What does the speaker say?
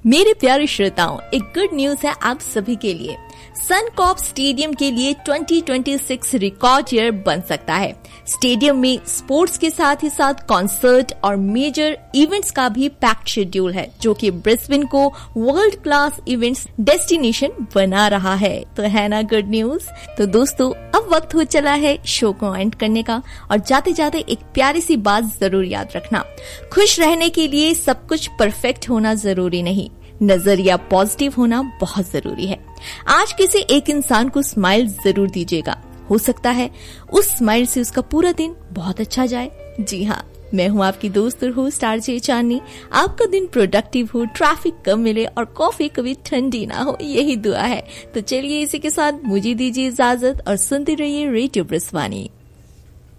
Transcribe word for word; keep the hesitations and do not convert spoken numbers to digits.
मेरे प्यारे श्रोताओं, एक गुड न्यूज है आप सभी के लिए। सनकॉर्प स्टेडियम के लिए twenty twenty six record year बन सकता है। स्टेडियम में स्पोर्ट्स के साथ ही साथ कॉन्सर्ट और मेजर इवेंट्स का भी पैक्ड शेड्यूल है, जो कि ब्रिस्बेन को वर्ल्ड क्लास इवेंट्स डेस्टिनेशन बना रहा है। तो है ना गुड न्यूज। तो दोस्तों, अब वक्त हो चला है शो को एंड करने का, और जाते जाते एक प्यारी सी बात जरूर याद रखना। खुश रहने के लिए सब कुछ परफेक्ट होना जरूरी नहीं, नजरिया पॉजिटिव होना बहुत जरूरी है। आज किसी एक इंसान को स्माइल जरूर दीजिएगा, हो सकता है उस स्माइल से उसका पूरा दिन बहुत अच्छा जाए। जी हाँ, मैं हूँ आपकी दोस्त और होस्ट आरजे चांदनी। आपका दिन प्रोडक्टिव हो, ट्रैफिक कम मिले और कॉफी कभी ठंडी ना हो, यही दुआ है। तो चलिए इसी के साथ मुझे दीजिए इजाजत और सुनते रहिए रेडियो ब्रिस्वानी।